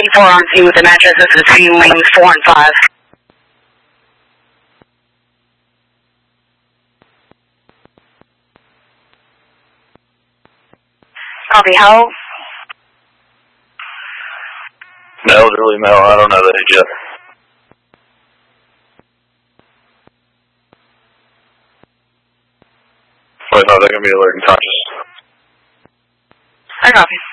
4 on scene with an address. This is between lanes 4 and 5. Copy, how? Elderly male, I don't know the age yet. Wait, no, they're going to be alert and conscious. I copy.